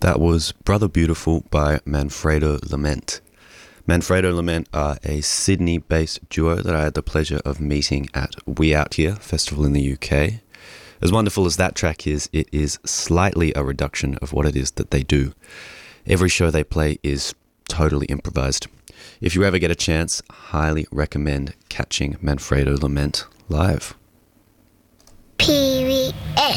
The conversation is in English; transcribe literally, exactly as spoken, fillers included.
That was Brother Beautiful by Manfredo Lament. Manfredo Lament are a Sydney-based duo that I had the pleasure of meeting at We Out Here festival in the U K. As wonderful as that track is, it is slightly a reduction of what it is that they do. Every show they play is totally improvised. If you ever get a chance, highly recommend catching Manfredo Lament live. P V S